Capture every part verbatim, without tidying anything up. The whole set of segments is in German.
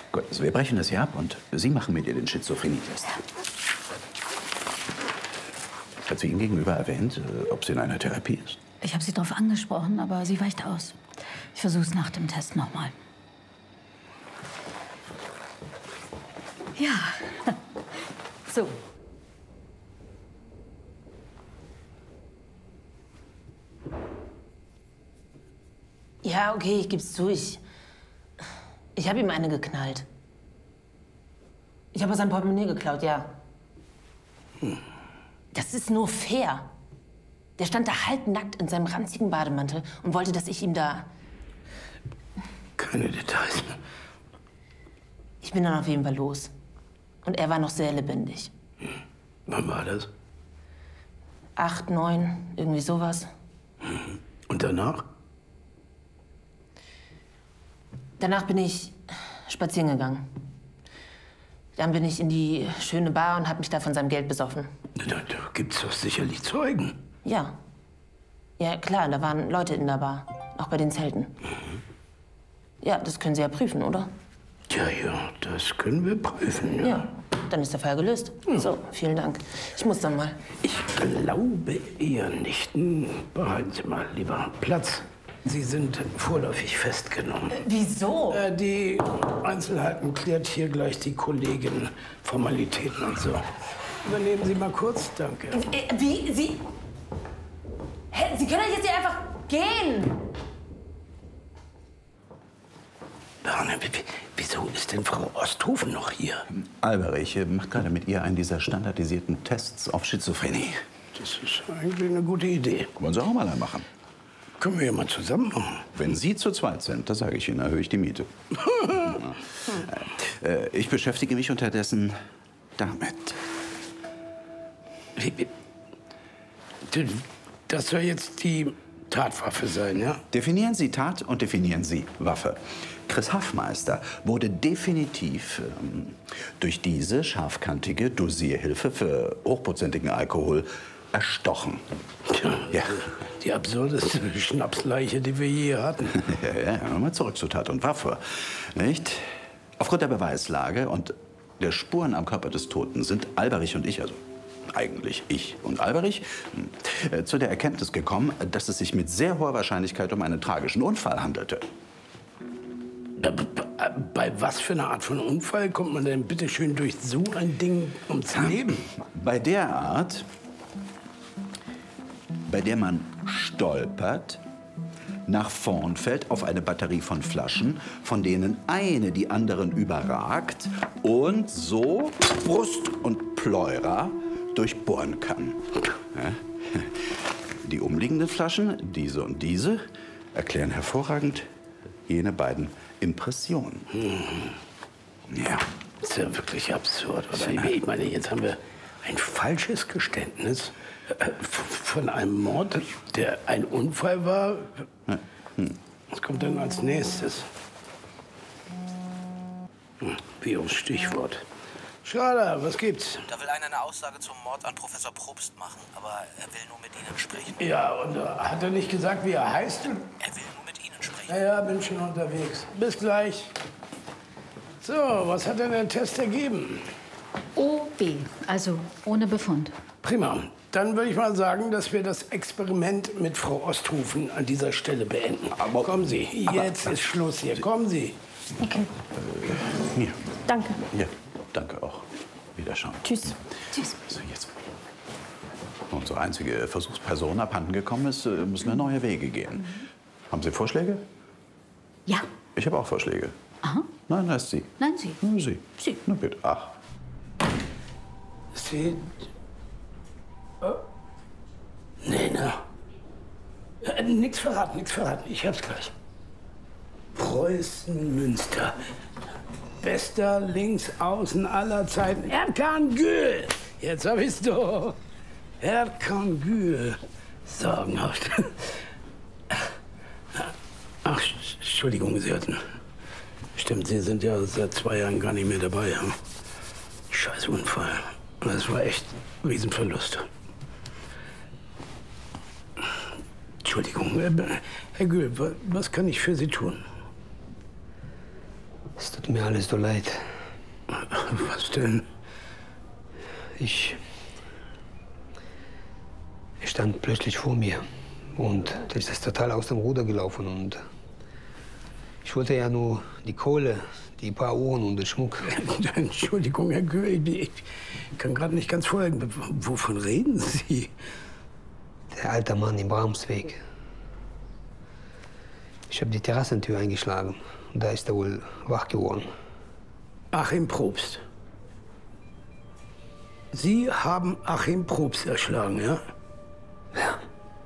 Gut, also wir brechen das hier ab und Sie machen mit ihr den Schizophrenie-Test. Hat sie Ihnen gegenüber erwähnt, ob sie in einer Therapie ist? Ich habe sie darauf angesprochen, aber sie weicht aus. Ich versuche es nach dem Test nochmal. Ja. So. Ja, okay, ich geb's zu. Ich, ich habe ihm eine geknallt. Ich habe sein Portemonnaie geklaut, ja. Hm. Das ist nur fair. Der stand da halbnackt in seinem ranzigen Bademantel und wollte, dass ich ihm da... Keine Details. Ich bin dann auf jeden Fall los. Und er war noch sehr lebendig. Hm. Wann war das? Acht, neun, irgendwie sowas. Hm. Und danach? Danach bin ich spazieren gegangen. Dann bin ich in die schöne Bar und habe mich da von seinem Geld besoffen. Da, da gibt's doch sicherlich Zeugen. Ja. Ja, klar, da waren Leute in der Bar. Auch bei den Zelten. Mhm. Ja, das können Sie ja prüfen, oder? Ja, ja, das können wir prüfen, ja. Ja, dann ist der Fall gelöst. Ja. So, vielen Dank. Ich muss dann mal. Ich glaube eher nicht. Behalten Sie mal lieber Platz. Sie sind vorläufig festgenommen. Äh, wieso? Äh, die Einzelheiten klärt hier gleich die Kollegin. Formalitäten und so. Übernehmen Sie mal kurz, danke. Äh, wie? Sie... Hä? Sie können doch jetzt nicht einfach gehen! Berne, wieso ist denn Frau Osthofen noch hier? Alberich macht gerade mit ihr einen dieser standardisierten Tests auf Schizophrenie. Das ist eigentlich eine gute Idee. Wollen Sie auch mal einen machen? Können wir ja mal zusammen machen. Wenn Sie zu zweit sind, das sage ich Ihnen, erhöhe ich die Miete. äh, ich beschäftige mich unterdessen damit. Das soll jetzt die Tatwaffe sein, ja? Definieren Sie Tat und definieren Sie Waffe. Chris Haffmeister wurde definitiv ähm, durch diese scharfkantige Dosierhilfe für hochprozentigen Alkohol erstochen. Tja, ja. Die absurdeste Schnapsleiche, die wir je hatten. ja, ja, mal zurück zu Tat und Waffe. Nicht? Aufgrund der Beweislage und der Spuren am Körper des Toten sind Alberich und ich, also eigentlich ich und Alberich, äh, zu der Erkenntnis gekommen, dass es sich mit sehr hoher Wahrscheinlichkeit um einen tragischen Unfall handelte. Bei, bei was für einer Art von Unfall kommt man denn bitte schön durch so ein Ding ums Leben? Bei der Art, bei der man stolpert, nach vorn fällt auf eine Batterie von Flaschen, von denen eine die anderen überragt und so Brust und Pleura durchbohren kann. Ja? Die umliegenden Flaschen, diese und diese, erklären hervorragend jene beiden Impressionen. Hm. Ja. Das ist ja wirklich absurd, oder? Ich meine, jetzt haben wir ein falsches Geständnis von einem Mord, der ein Unfall war. Was kommt denn als nächstes? Wie aufs Stichwort. Schade, was gibt's? Da will einer eine Aussage zum Mord an Professor Probst machen, aber er will nur mit Ihnen sprechen. Ja, und äh, hat er nicht gesagt, wie er heißt? Er will nur mit Ihnen sprechen. Ja, ja, bin schon unterwegs. Bis gleich. So, was hat denn der Test ergeben? O B, also ohne Befund. Prima. Dann würde ich mal sagen, dass wir das Experiment mit Frau Osthofen an dieser Stelle beenden. Aber kommen Sie, jetzt ist Schluss hier. Kommen Sie. Okay. Äh, hier. Danke. Ja, danke auch. Wiederschauen. Tschüss. Tschüss. So, jetzt. Unsere einzige Versuchsperson abhanden gekommen ist, müssen wir neue Wege gehen. Mhm. Haben Sie Vorschläge? Ja. Ich habe auch Vorschläge. Aha. Nein, das ist Sie. Nein, Sie. Nur Sie. Sie. Na bitte. Ach. Sie... Oh. Nee, ne? Äh, nix verraten, nix verraten. Ich hab's gleich. Preußen-Münster. Bester Linksaußen aller Zeiten. Erkan Gül. Jetzt hab ich's doch. Erkan Gül. Sorgenhaft. Ach, Entschuldigung, Sie hatten... Stimmt, Sie sind ja seit zwei Jahren gar nicht mehr dabei. Hm? Scheiß Unfall. Das war echt ein Riesenverlust. Entschuldigung, Herr Gül, was kann ich für Sie tun? Es tut mir alles so leid. Was denn? Ich... Er stand plötzlich vor mir und das ist total aus dem Ruder gelaufen. Und ich wollte ja nur die Kohle, die paar Uhren und den Schmuck. Entschuldigung, Herr Köhig, ich kann gerade nicht ganz folgen. Wovon reden Sie? Der alte Mann im Bramsweg. Ich habe die Terrassentür eingeschlagen und da ist er wohl wach geworden. Achim Probst. Sie haben Achim Probst erschlagen, ja? Ja.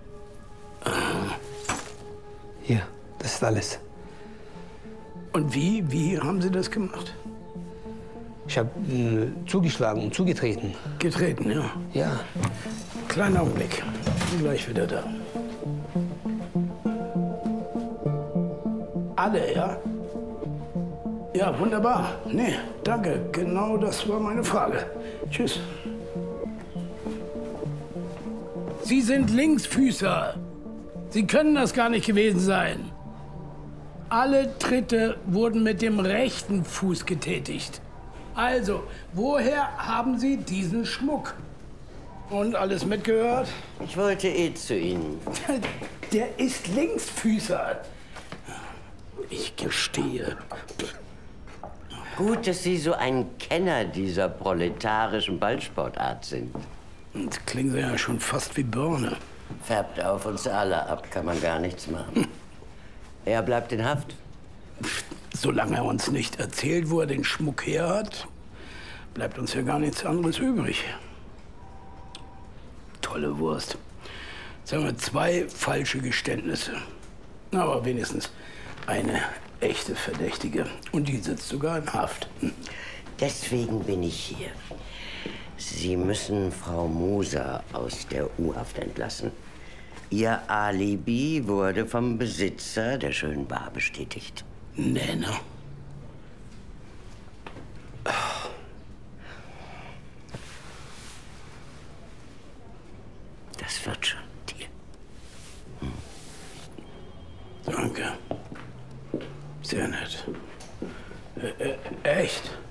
Hier, das ist alles. Und wie, wie haben Sie das gemacht? Ich habe äh, zugeschlagen und zugetreten. Getreten, ja? Ja. Kleinen Augenblick. Bin gleich wieder da. Alle, ja? Ja, wunderbar. Nee, danke. Genau das war meine Frage. Tschüss. Sie sind Linksfüßer. Sie können das gar nicht gewesen sein. Alle Tritte wurden mit dem rechten Fuß getätigt. Also, woher haben Sie diesen Schmuck? Und alles mitgehört? Ich wollte eh zu Ihnen. Der ist Linksfüßer. Ich gestehe. Gut, dass Sie so ein Kenner dieser proletarischen Ballsportart sind. Das klingt ja schon fast wie Birne. Färbt auf uns alle ab, kann man gar nichts machen. Er bleibt in Haft. Solange er uns nicht erzählt, wo er den Schmuck her hat, bleibt uns ja gar nichts anderes übrig. Tolle Wurst. Sagen wir, zwei falsche Geständnisse. Aber wenigstens eine echte Verdächtige. Und die sitzt sogar in Haft. Hm. Deswegen bin ich hier. Sie müssen Frau Moser aus der U-Haft entlassen. Ihr Alibi wurde vom Besitzer der schönen Bar bestätigt. Nena. Das wird schon, Tier. Hm. Danke. Sehr nett. Äh, äh, echt?